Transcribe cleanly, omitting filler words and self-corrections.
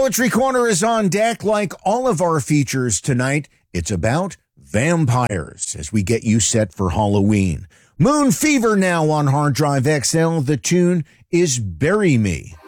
Poetry Corner is on deck. Like all of our features tonight, it's about vampires as we get you set for Halloween. Moon Fever now on Hard Drive XL. The tune is Bury Me.